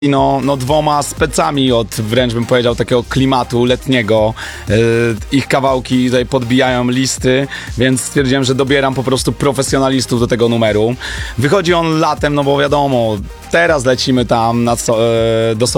no dwoma specami od, wręcz bym powiedział, takiego klimatu letniego. Ich kawałki tutaj podbijają listy, więc stwierdziłem, że dobieram po prostu profesjonalistów do tego numeru. Wychodzi on latem, no bo wiadomo, teraz lecimy tam do